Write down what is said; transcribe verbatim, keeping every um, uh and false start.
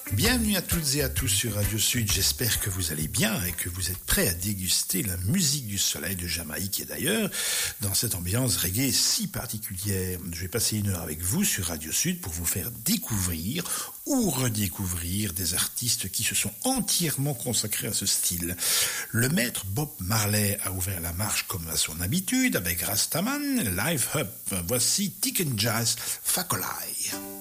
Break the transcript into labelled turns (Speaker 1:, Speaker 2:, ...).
Speaker 1: Bienvenue à toutes et à tous sur Radio Sud, j'espère que vous allez bien et que vous êtes prêts à déguster la musique du soleil de Jamaïque et d'ailleurs, dans cette ambiance reggae si particulière. Je vais passer une heure avec vous sur Radio Sud pour vous faire découvrir ou redécouvrir des artistes qui se sont entièrement consacrés à ce style. Le maître Bob Marley a ouvert la marche comme à son habitude avec Rastaman, Live Up. Voici Tiken Jah Fakolai.